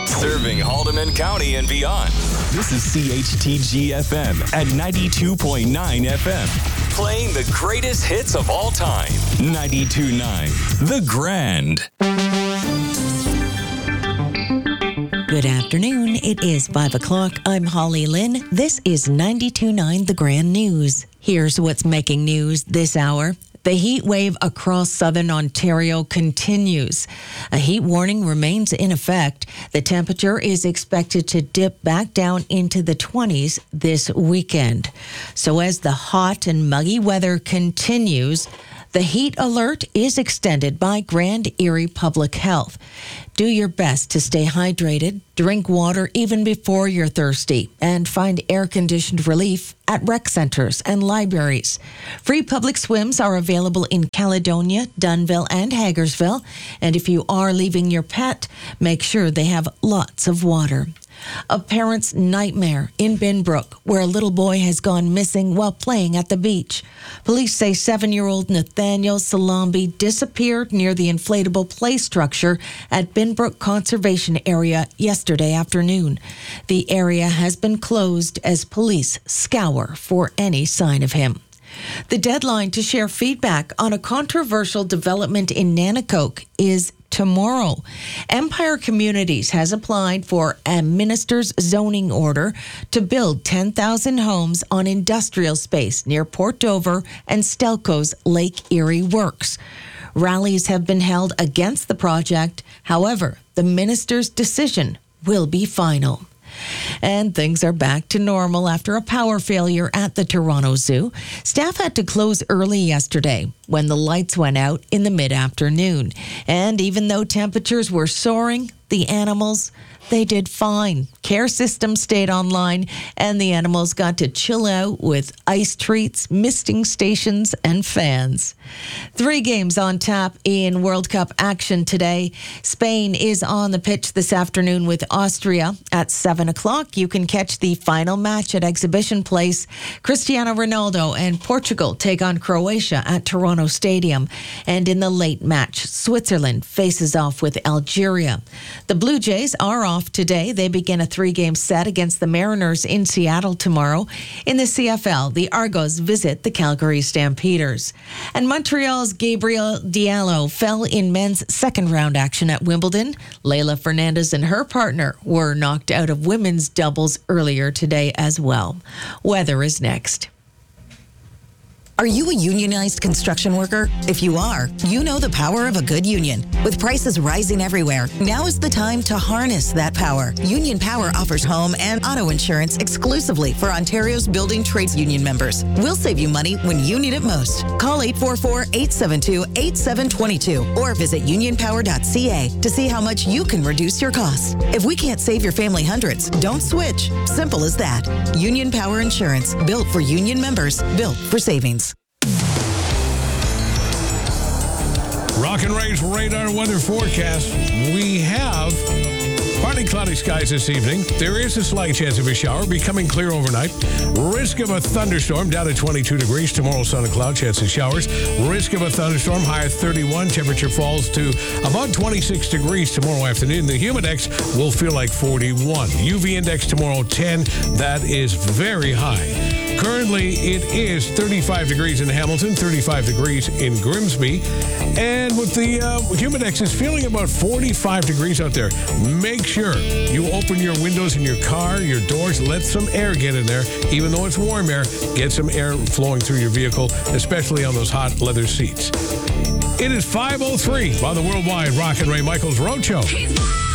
Serving Haldeman County and beyond. This is CHTG FM at 92.9 FM. Playing the greatest hits of all time. 92.9 The Grand. Good afternoon. It is 5 o'clock. I'm Holly Lynn. This is 92.9 The Grand News. Here's what's making news this hour. The heat wave across southern Ontario continues. A heat warning remains in effect. The temperature is expected to dip back down into the 20s this weekend. So as the hot and muggy weather continues, the heat alert is extended by Grand Erie Public Health. Do your best to stay hydrated, drink water even before you're thirsty, and find air-conditioned relief at rec centers and libraries. Free public swims are available in Caledonia, Dunnville, and Hagersville. And if you are leaving your pet, make sure they have lots of water. A parent's nightmare in Binbrook, where a little boy has gone missing while playing at the beach. Police say 7-year-old Nathaniel Salambi disappeared near the inflatable play structure at Binbrook Conservation Area yesterday afternoon. The area has been closed as police scour for any sign of him. The deadline to share feedback on a controversial development in Nanticoke is tomorrow. Empire Communities has applied for a minister's zoning order to build 10,000 homes on industrial space near Port Dover and Stelco's Lake Erie Works. Rallies have been held against the project. However, the minister's decision will be final. And things are back to normal after a power failure at the Toronto Zoo. Staff had to close early yesterday when the lights went out in the mid-afternoon. And even though temperatures were soaring, the animals, they did fine. Care systems stayed online, and the animals got to chill out with ice treats, misting stations, and fans. 3 games on tap in World Cup action today. Spain is on the pitch this afternoon with Austria at 7 o'clock. You can catch the final match at Exhibition Place. Cristiano Ronaldo and Portugal take on Croatia at Toronto Stadium. And in the late match, Switzerland faces off with Algeria. The Blue Jays are off today. They begin a 3-game set against the Mariners in Seattle tomorrow. In the CFL, the Argos visit the Calgary Stampeders. And Montreal's Gabriel Diallo fell in men's second-round action at Wimbledon. Leylah Fernandez and her partner were knocked out of women's doubles earlier today as well. Weather is next. Are you a unionized construction worker? If you are, you know the power of a good union. With prices rising everywhere, now is the time to harness that power. Union Power offers home and auto insurance exclusively for Ontario's building trades union members. We'll save you money when you need it most. Call 844-872-8722 or visit unionpower.ca to see how much you can reduce your costs. If we can't save your family hundreds, don't switch. Simple as that. Union Power Insurance, built for union members, built for savings. Rock and Ray's radar weather forecast. We have partly cloudy skies this evening. There is a slight chance of a shower, becoming clear overnight. Risk of a thunderstorm down to 22 degrees. Tomorrow, sun and cloud, chance of showers. Risk of a thunderstorm, high at 31. Temperature falls to about 26 degrees tomorrow afternoon. The humidex will feel like 41. UV index tomorrow, 10. That is very high. Currently, it is 35 degrees in Hamilton, 35 degrees in Grimsby. And with the humidex, it's feeling about 45 degrees out there. Make sure you open your windows in your car, your doors, let some air get in there. Even though it's warm air, get some air flowing through your vehicle, especially on those hot leather seats. It is 5:03 by the Worldwide Rock and Ray Michaels Roadshow.